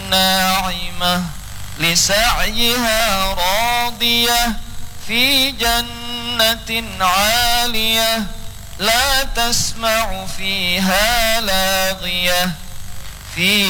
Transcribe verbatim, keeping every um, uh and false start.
ناعمة لسعيها راضية في جنة عالية لا تسمع فيها لاغية في